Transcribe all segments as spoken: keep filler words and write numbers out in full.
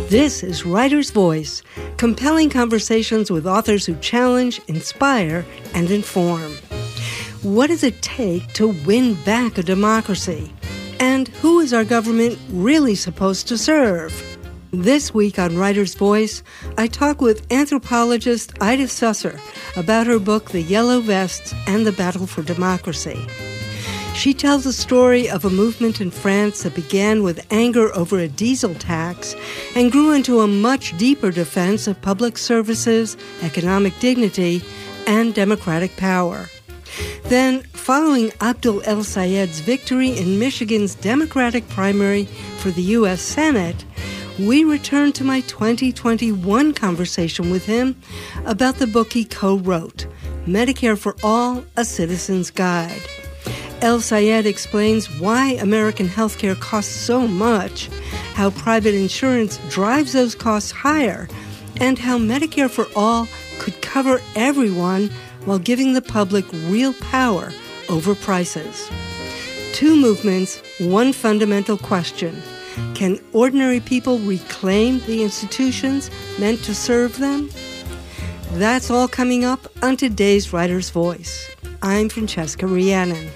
This is Writer's Voice, compelling conversations with authors who challenge, inspire, and inform. What does it take to win back a democracy? And who is our government really supposed to serve? This week on Writer's Voice, I talk with anthropologist Ida Susser about her book, The Yellow Vests and the Battle for Democracy. She tells the story of a movement in France that began with anger over a diesel tax and grew into a much deeper defense of public services, economic dignity, and democratic power. Then, following Abdul El-Sayed's victory in Michigan's Democratic primary for the U S Senate, we return to my twenty twenty-one conversation with him about the book he co-wrote, Medicare for All, A Citizen's Guide. El-Sayed explains why American healthcare costs so much, how private insurance drives those costs higher, and how Medicare for All could cover everyone while giving the public real power over prices. Two movements, one fundamental question. Can ordinary people reclaim the institutions meant to serve them? That's all coming up on today's Writer's Voice. I'm Francesca Rhiannon.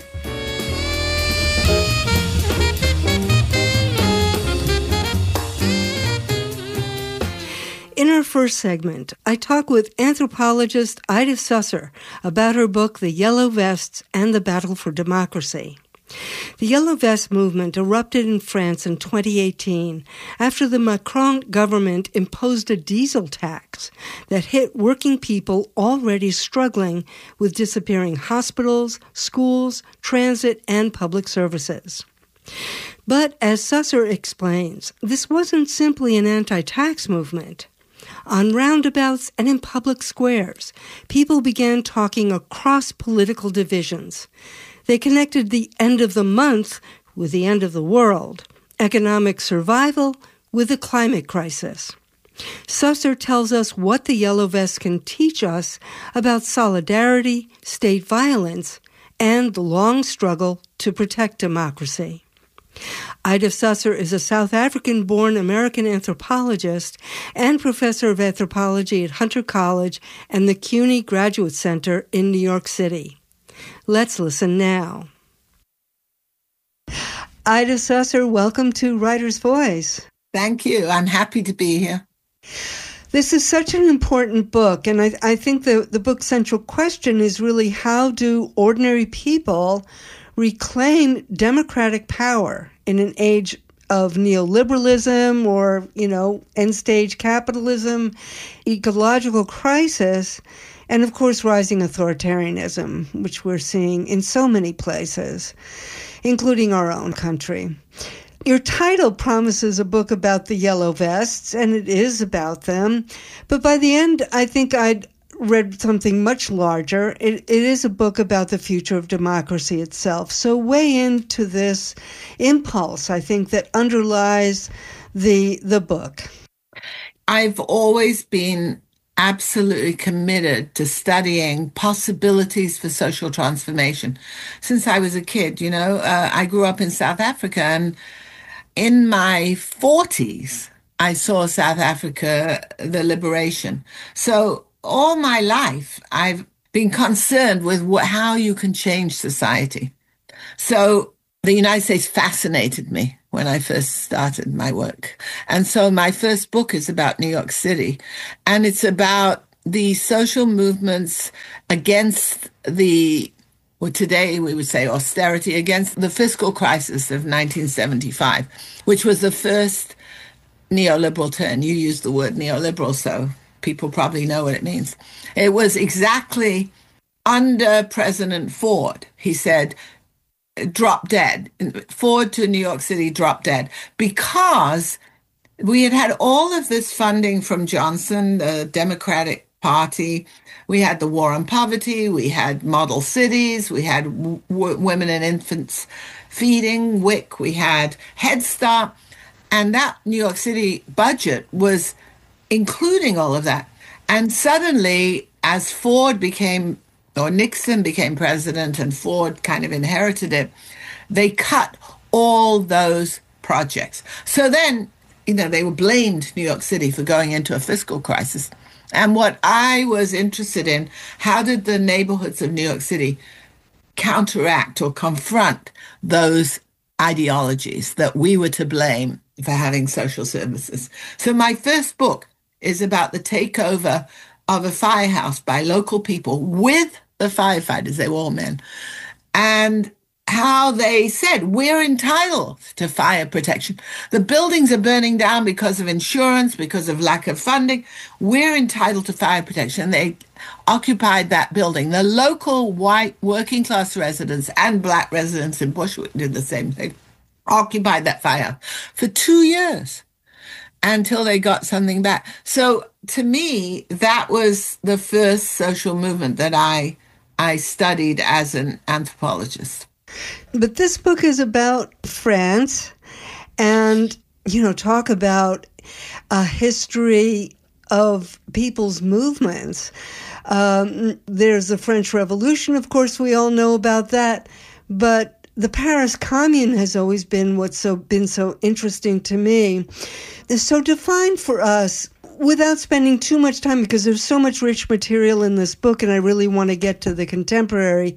In our first segment, I talk with anthropologist Ida Susser about her book, The Yellow Vests and the Battle for Democracy. The Yellow Vest movement erupted in France in twenty eighteen after the Macron government imposed a diesel tax that hit working people already struggling with disappearing hospitals, schools, transit, and public services. But as Susser explains, this wasn't simply an anti-tax movement. On roundabouts and in public squares, people began talking across political divisions. They connected the end of the month with the end of the world, economic survival with the climate crisis. Susser tells us what the Yellow Vests can teach us about solidarity, state violence, and the long struggle to protect democracy. Ida Susser is a South African-born American anthropologist and professor of anthropology at Hunter College and the CUNY Graduate Center in New York City. Let's listen now. Ida Susser, welcome to Writer's Voice. Thank you. I'm happy to be here. This is such an important book, and I, I think the, the book's central question is really how do ordinary people reclaim democratic power in an age of neoliberalism or, you know, end-stage capitalism, ecological crisis, and, of course, rising authoritarianism, which we're seeing in so many places, including our own country. Your title promises a book about the Yellow Vests, and it is about them. But by the end, I think I'd read something much larger. It, it is a book about the future of democracy itself. So weigh into this impulse, I think, that underlies the the book. I've always been absolutely committed to studying possibilities for social transformation since I was a kid. You know, uh, I grew up in South Africa, and in my forties, I saw South Africa, the liberation. So all my life, I've been concerned with what, how you can change society. So the United States fascinated me when I first started my work. And so my first book is about New York City, and it's about the social movements against the, well, today we would say austerity, against the fiscal crisis of nineteen seventy-five, which was the first neoliberal turn. You used the word neoliberal, so people probably know what it means. It was exactly under President Ford. He said, drop dead. Ford to New York City, drop dead. Because we had had all of this funding from Johnson, the Democratic Party. We had the war on poverty. We had model cities. We had w- w- women and infants feeding, W I C. We had Head Start. And that New York City budget was including all of that. And suddenly, as Ford became, or Nixon became president and Ford kind of inherited it, they cut all those projects. So then you know, they were blamed New York City for going into a fiscal crisis. And what I was interested in, how did the neighborhoods of New York City counteract or confront those ideologies that we were to blame for having social services? So my first book is about the takeover of a firehouse by local people with the firefighters, they were all men, and how they said, we're entitled to fire protection. The buildings are burning down because of insurance, because of lack of funding. We're entitled to fire protection. They occupied that building. The local white working class residents and black residents in Bushwick did the same thing, occupied that firehouse for two years until they got something back. So to me, that was the first social movement that I I studied as an anthropologist. But this book is about France and, you know, talk about a history of people's movements. Um, there's the French Revolution, of course, we all know about that. But the Paris Commune has always been what's so been so interesting to me. So define for us, without spending too much time, because there's so much rich material in this book, and I really want to get to the contemporary,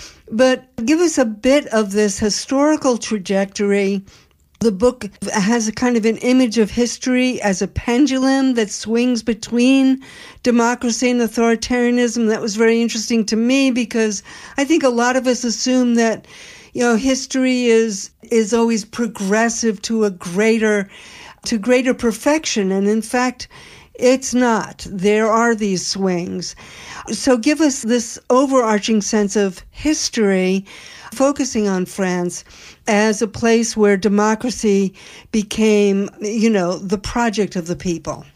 but give us a bit of this historical trajectory. The book has a kind of an image of history as a pendulum that swings between democracy and authoritarianism. That was very interesting to me because I think a lot of us assume that, you know, history is is always progressive to a greater to greater perfection, and in fact, it's not. There are these swings. So give us this overarching sense of history, focusing on France as a place where democracy became, you know, the project of the people.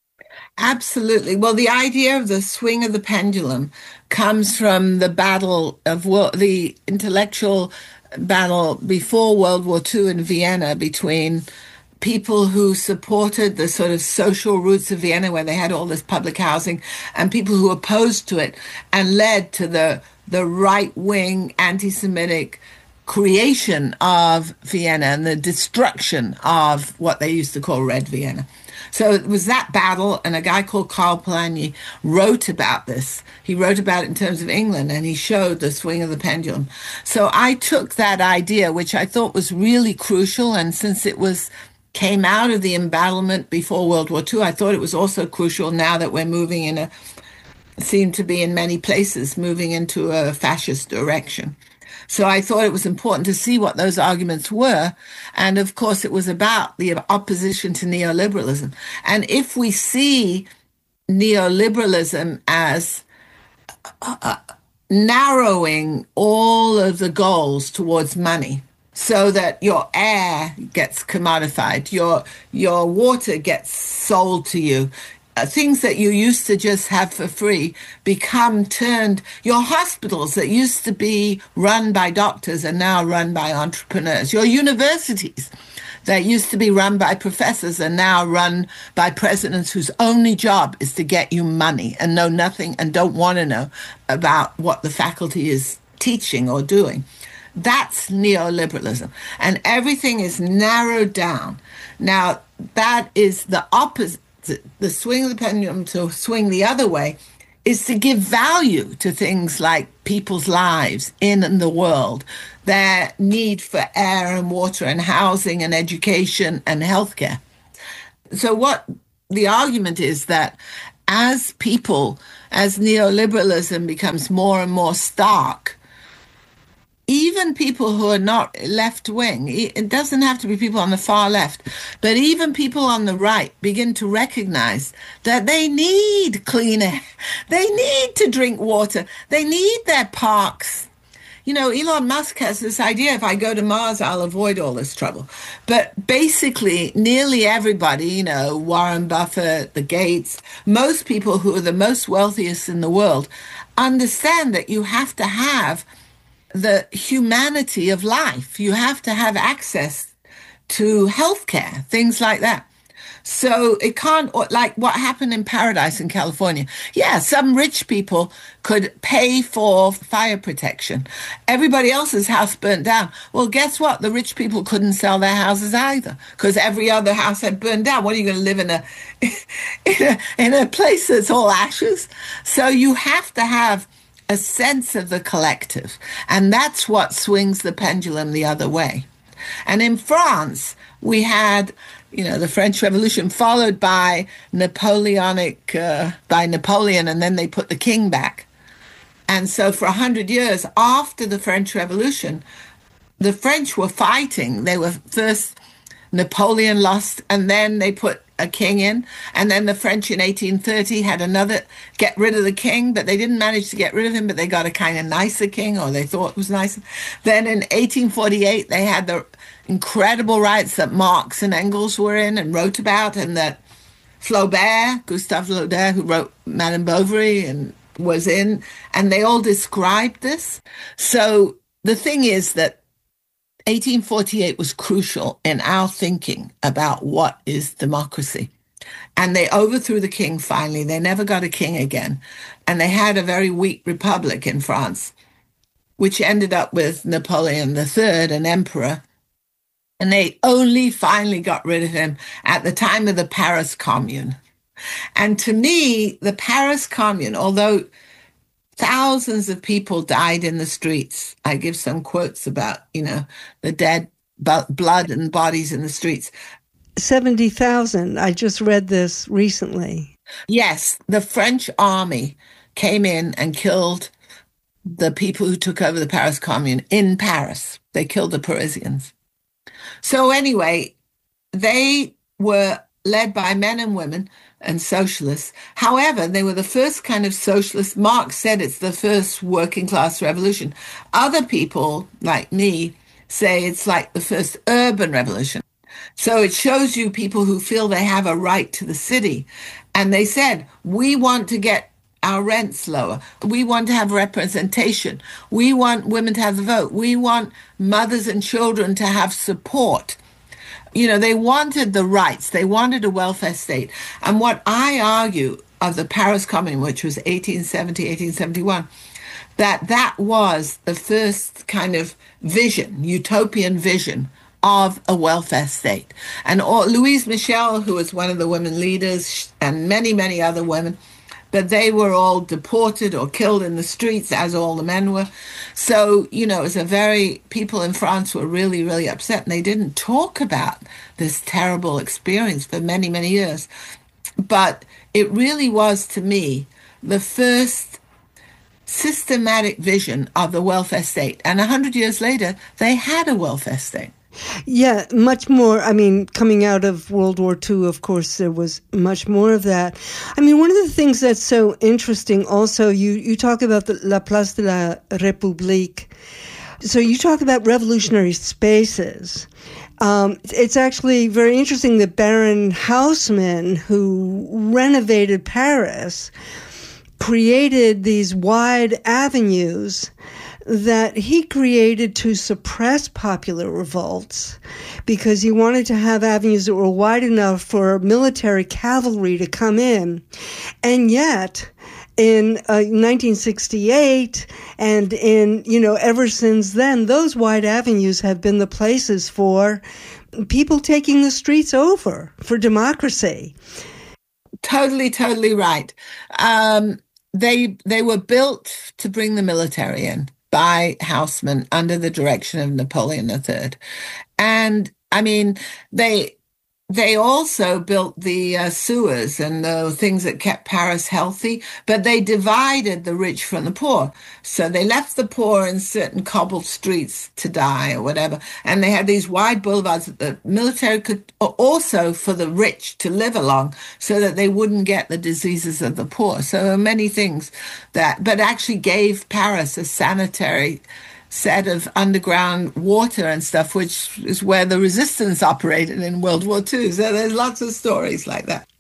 Absolutely. Well, the idea of the swing of the pendulum comes from the battle of the intellectual battle before World War Two in Vienna between people who supported the sort of social roots of Vienna, where they had all this public housing, and people who opposed to it, and led to the the right-wing anti-Semitic creation of Vienna and the destruction of what they used to call Red Vienna. So it was that battle, and a guy called Karl Polanyi wrote about this. He wrote about it in terms of England, and he showed the swing of the pendulum. So I took that idea, which I thought was really crucial, and since it was came out of the embattlement before World War Two, I thought it was also crucial now that we're moving in a, seem to be in many places, moving into a fascist direction. So I thought it was important to see what those arguments were. And of course, it was about the opposition to neoliberalism. And if we see neoliberalism as uh, narrowing all of the goals towards money, so that your air gets commodified, your your water gets sold to you, uh, things that you used to just have for free become turned, your hospitals that used to be run by doctors are now run by entrepreneurs, your universities that used to be run by professors are now run by presidents whose only job is to get you money and know nothing and don't want to know about what the faculty is teaching or doing. That's neoliberalism. And everything is narrowed down. Now, that is the opposite. The swing of the pendulum to swing the other way is to give value to things like people's lives in the world, their need for air and water and housing and education and healthcare. So what the argument is that as people, as neoliberalism becomes more and more stark, even people who are not left-wing, it doesn't have to be people on the far left, but even people on the right begin to recognize that they need clean air. They need to drink water. They need their parks. You know, Elon Musk has this idea, if I go to Mars, I'll avoid all this trouble. But basically, nearly everybody, you know, Warren Buffett, the Gates, most people who are the most wealthiest in the world understand that you have to have the humanity of life. You have to have access to healthcare, things like that. So it can't, like what happened in Paradise in California. Yeah, some rich people could pay for fire protection. Everybody else's house burnt down. Well, guess what? The rich people couldn't sell their houses either because every other house had burned down. What are you going to live in a, in a, in a place that's all ashes? So you have to have a sense of the collective. And that's what swings the pendulum the other way. And in France, we had, you know, the French Revolution followed by Napoleonic, uh, by Napoleon, and then they put the king back. And so for a hundred years after the French Revolution, the French were fighting. They were first, Napoleon lost, and then they put a king in. And then the French in eighteen thirty had another, get rid of the king, but they didn't manage to get rid of him, but they got a kind of nicer king, or they thought was nicer. Then in eighteen forty-eight, they had the incredible riots that Marx and Engels were in and wrote about, and that Flaubert, Gustave Flaubert, who wrote Madame Bovary, and was in, and they all described this. So the thing is that eighteen forty-eight was crucial in our thinking about what is democracy. And they overthrew the king finally. They never got a king again. And they had a very weak republic in France, which ended up with Napoleon the Third, an emperor. And they only finally got rid of him at the time of the Paris Commune. And to me, the Paris Commune, although thousands of people died in the streets. I give some quotes about, you know, the dead blood and bodies in the streets. seventy thousand. I just read this recently. Yes, the French army came in and killed the people who took over the Paris Commune in Paris. They killed the Parisians. So anyway, they were led by men and women and socialists. However, they were the first kind of socialist. Marx said it's the first working class revolution. Other people, like me, say it's like the first urban revolution. So it shows you people who feel they have a right to the city. And they said, we want to get our rents lower. We want to have representation. We want women to have the vote. We want mothers and children to have support. You know, they wanted the rights. They wanted a welfare state. And what I argue of the Paris Commune, which was eighteen seventy, eighteen seventy-one, that that was the first kind of vision, utopian vision of a welfare state. And all, Louise Michel, who was one of the women leaders, and many, many other women, but they were all deported or killed in the streets, as all the men were. So, you know, it was a very, people in France were really, really upset, and they didn't talk about this terrible experience for many, many years. But it really was, to me, the first systematic vision of the welfare state. And a hundred years later, they had a welfare state. Yeah, much more. I mean, coming out of World War Two, of course, there was much more of that. I mean, one of the things that's so interesting also, you, you talk about the La Place de la République. So you talk about revolutionary spaces. Um, it's actually very interesting that Baron Haussmann, who renovated Paris, created these wide avenues that he created to suppress popular revolts because he wanted to have avenues that were wide enough for military cavalry to come in. And yet, in uh, nineteen sixty-eight and in, you know, ever since then, those wide avenues have been the places for people taking the streets over for democracy. Totally, totally right. Um, they they were built to bring the military in by Haussmann under the direction of Napoleon the Third. And I mean, they they also built the uh, sewers and the things that kept Paris healthy, but they divided the rich from the poor. So they left the poor in certain cobbled streets to die or whatever. And they had these wide boulevards that the military could also for the rich to live along so that they wouldn't get the diseases of the poor. So there are many things that, but actually gave Paris a sanitary set of underground water and stuff, which is where the resistance operated in World War Two. So there's lots of stories like that.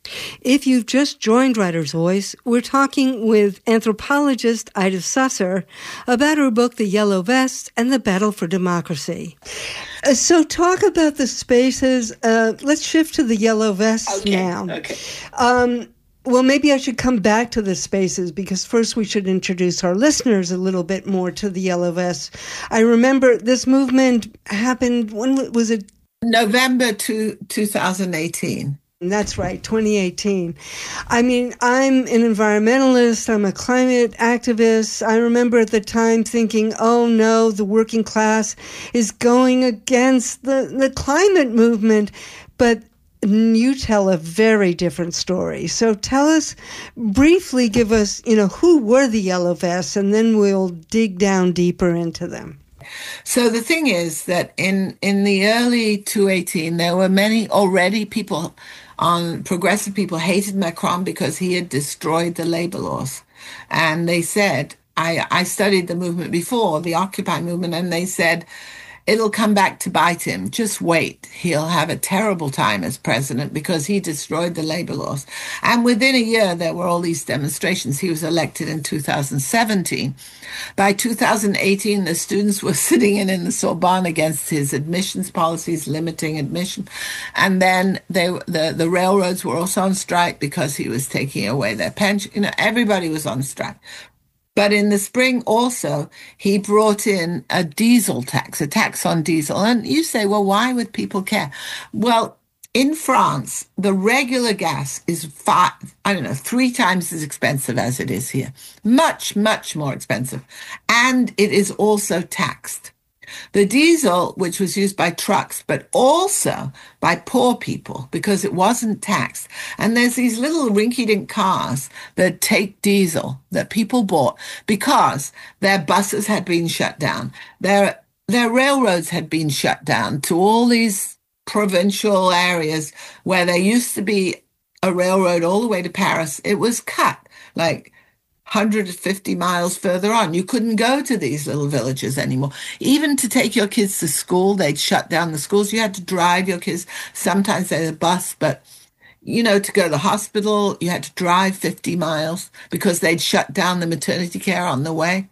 If you've just joined Writer's Voice, we're talking with anthropologist Ida Susser about her book, The Yellow Vest and the Battle for Democracy. Uh, so talk about the spaces. Uh, let's shift to the Yellow Vests okay, now. Okay. Um, well, maybe I should come back to the spaces because first we should introduce our listeners a little bit more to the Yellow Vests. I remember this movement happened, when was it? November to two thousand eighteen. That's right, twenty eighteen. I mean, I'm an environmentalist. I'm a climate activist. I remember at the time thinking, oh no, the working class is going against the, the climate movement. But you tell a very different story. So tell us, briefly give us, you know, who were the Yellow Vests, and then we'll dig down deeper into them. So the thing is that in, in the early two eighteen, there were many already people on progressive people hated Macron because he had destroyed the labor laws. And they said, I, I studied the movement before, the Occupy movement, and they said, it'll come back to bite him. Just wait. He'll have a terrible time as president because he destroyed the labor laws. And within a year, there were all these demonstrations. He was elected in two thousand seventeen. By two thousand eighteen, the students were sitting in in the Sorbonne against his admissions policies, limiting admission. And then they, the, the railroads were also on strike because he was taking away their pension. You know, everybody was on strike. But in the spring also, he brought in a diesel tax, a tax on diesel. And you say, well, why would people care? Well, in France, the regular gas is five, I don't know, three times as expensive as it is here. Much, much more expensive. And it is also taxed. The diesel, which was used by trucks, but also by poor people because it wasn't taxed. And there's these little rinky-dink cars that take diesel that people bought because their buses had been shut down. Their, their railroads had been shut down to all these provincial areas where there used to be a railroad all the way to Paris. It was cut, like one hundred fifty miles further on. You couldn't go to these little villages anymore. Even to take your kids to school, they'd shut down the schools. You had to drive your kids. Sometimes they had a bus, but, you know, to go to the hospital, you had to drive fifty miles because they'd shut down the maternity care on the way.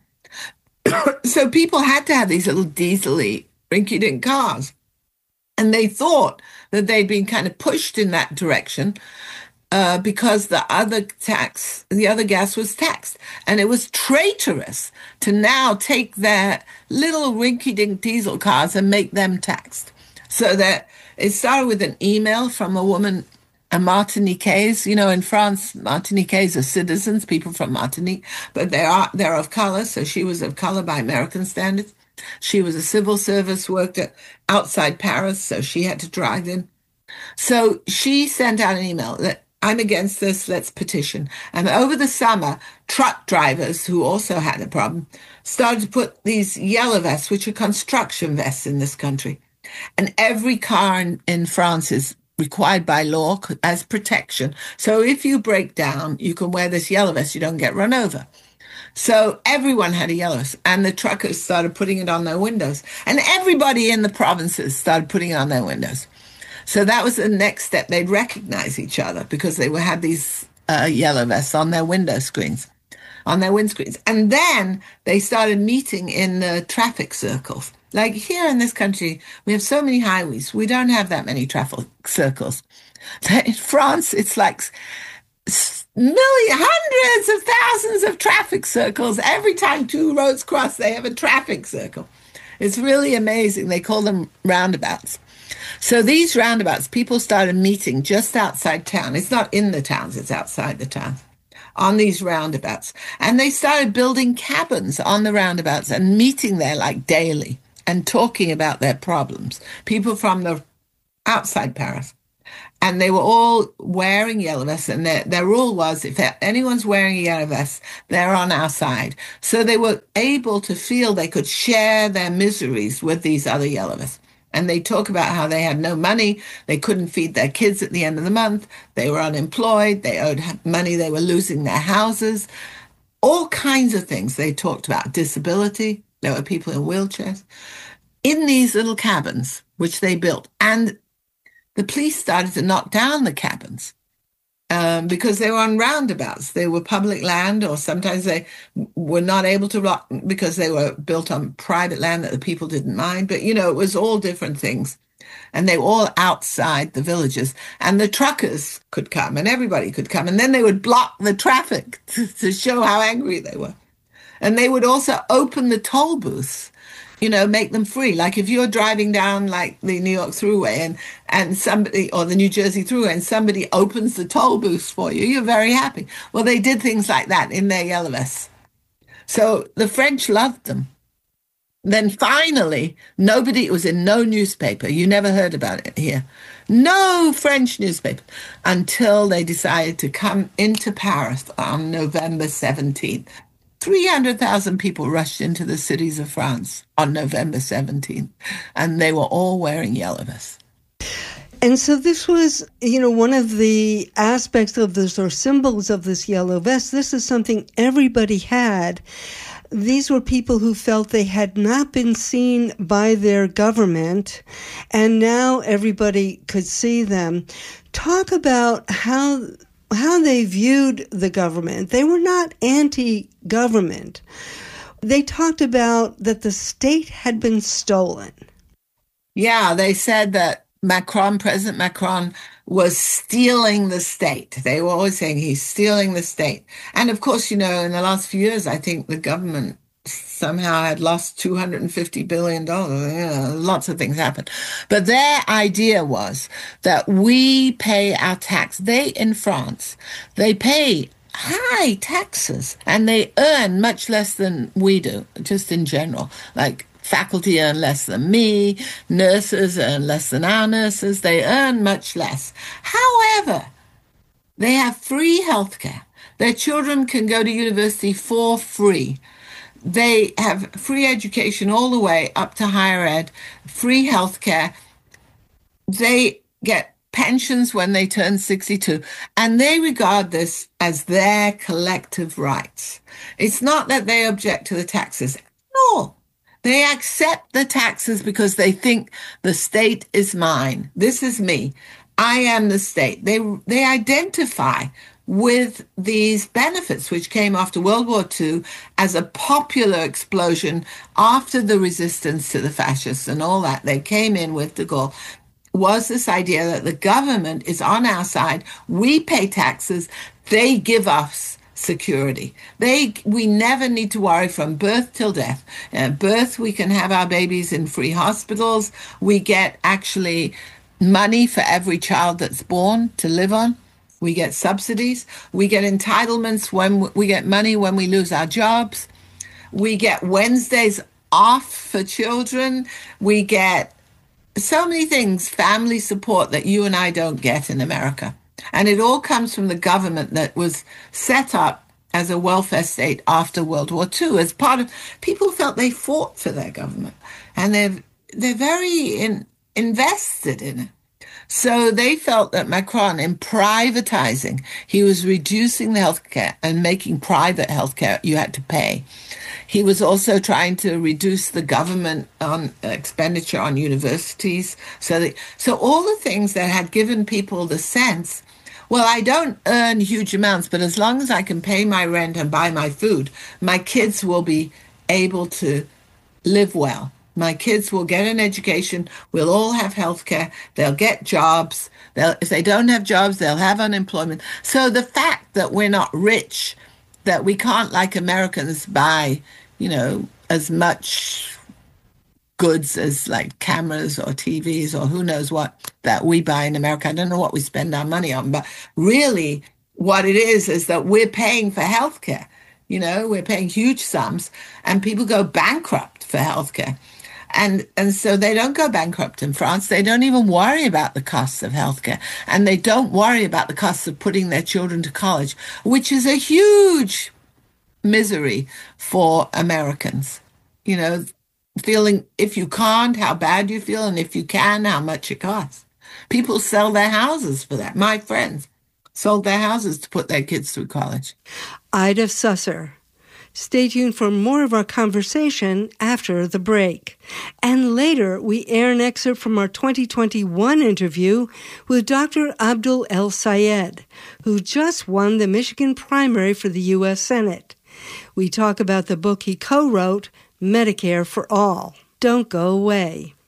So people had to have these little diesel-y, rinky-dink cars. And they thought that they'd been kind of pushed in that direction Uh, because the other tax, the other gas was taxed. And it was traitorous to now take their little rinky-dink diesel cars and make them taxed. So that it started with an email from a woman, a Martiniquaise. You know, in France, Martiniquais are citizens, people from Martinique, but they are, they're of color. So she was of color by American standards. She was a civil service, worked at, outside Paris, so she had to drive in. So she sent out an email that, I'm against this, let's petition. And over the summer, truck drivers, who also had a problem, started to put these yellow vests, which are construction vests in this country. And every car in, in France is required by law as protection. So if you break down, you can wear this yellow vest, you don't get run over. So everyone had a yellow vest, and the truckers started putting it on their windows. And everybody in the provinces started putting it on their windows. So that was the next step. They'd recognize each other because they would have these uh, yellow vests on their window screens, on their windscreens. And then they started meeting in the traffic circles. Like here in this country, we have so many highways. We don't have that many traffic circles. In France, it's like millions, hundreds of thousands of traffic circles. Every time two roads cross, they have a traffic circle. It's really amazing. They call them roundabouts. So these roundabouts, people started meeting just outside town. It's not in the towns, it's outside the towns, on these roundabouts. And they started building cabins on the roundabouts and meeting there like daily and talking about their problems. People from the outside Paris. And they were all wearing yellow vests, and their, their rule was if anyone's wearing a yellow vest, they're on our side. So they were able to feel they could share their miseries with these other yellow vests. And they talk about how they had no money, they couldn't feed their kids at the end of the month, they were unemployed, they owed money, they were losing their houses, all kinds of things they talked about. Disability, there were people in wheelchairs, in these little cabins, which they built. And the police started to knock down the cabins. um, because they were on roundabouts. They were public land, or sometimes they were not able to rock because they were built on private land that the people didn't mind. But, you know, it was all different things. And they were all outside the villages. And the truckers could come and everybody could come. And then they would block the traffic to, to show how angry they were. And they would also open the toll booths, you know, make them free. Like if you're driving down like the New York Thruway and, and somebody, or the New Jersey Thruway, and somebody opens the toll booths for you, you're very happy. Well, they did things like that in their yellow vests. So the French loved them. Then finally, nobody, it was in no newspaper. You never heard about it here. No French newspaper until they decided to come into Paris on November seventeenth. three hundred thousand people rushed into the cities of France on November seventeenth, and they were all wearing yellow vests. And so this was, you know, one of the aspects of this, or symbols of this yellow vest. This is something everybody had. These were people who felt they had not been seen by their government, and now everybody could see them. Talk about how how they viewed the government. They were not anti-government. They talked about that the state had been stolen. Yeah, they said that Macron, President Macron, was stealing the state. They were always saying he's stealing the state. And of course, you know, in the last few years, I think the government somehow had lost two hundred fifty billion dollars. You know, lots of things happened. But their idea was that we pay our tax. They, in France, they pay high taxes and they earn much less than we do, just in general. Like, faculty earn less than me, nurses earn less than our nurses, they earn much less. However, they have free healthcare. Their children can go to university for free. They have free education all the way up to higher ed, free healthcare. They get pensions when they turn sixty-two, and they regard this as their collective rights. It's not that they object to the taxes. No. They accept the taxes because they think the state is mine. This is me. I am the state. They they identify with these benefits, which came after World War Two as a popular explosion after the resistance to the fascists and all that. They came in with de Gaulle. Was this idea that the government is on our side. We pay taxes. They give us security. They, we never need to worry from birth till death. At birth, we can have our babies in free hospitals. We get actually money for every child that's born to live on. We get subsidies. We get entitlements when we get money when we lose our jobs. We get Wednesdays off for children. We get so many things, family support that you and I don't get in America. And it all comes from the government that was set up as a welfare state after World War Two. As part of, people felt they fought for their government, and they're they're very in, invested in it. So they felt that Macron, in privatizing, he was reducing the healthcare and making private healthcare you had to pay. He was also trying to reduce the government on expenditure on universities. So, that, so all the things that had given people the sense, well, I don't earn huge amounts, but as long as I can pay my rent and buy my food, my kids will be able to live well. My kids will get an education. We'll all have health care. They'll get jobs. They'll, if they don't have jobs, they'll have unemployment. So the fact that we're not rich, that we can't, like Americans, buy, you know, as much goods as like cameras or T Vs or who knows what that we buy in America. I don't know what we spend our money on, but really what it is is that we're paying for healthcare. You know, we're paying huge sums and people go bankrupt for healthcare. And and so they don't go bankrupt in France. They don't even worry about the costs of healthcare. And they don't worry about the costs of putting their children to college, which is a huge misery for Americans. You know, feeling if you can't, how bad you feel, and if you can, how much it costs. People sell their houses for that. My friends sold their houses to put their kids through college. Ida Susser, Stay tuned for more of our conversation after the break. And later, we air an excerpt from our twenty twenty-one interview with Doctor Abdul El-Sayed, who just won the Michigan primary for the U S Senate. We talk about the book he co-wrote, Medicare for All. Don't go away.